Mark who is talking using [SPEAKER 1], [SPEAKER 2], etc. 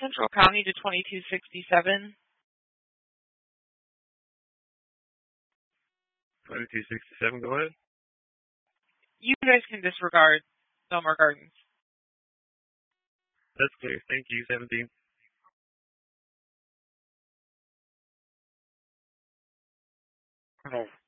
[SPEAKER 1] Central County to 2267.
[SPEAKER 2] 2267, go ahead.
[SPEAKER 1] You guys can disregard Belmar Gardens.
[SPEAKER 2] That's clear. Thank you, 17.
[SPEAKER 3] Hello.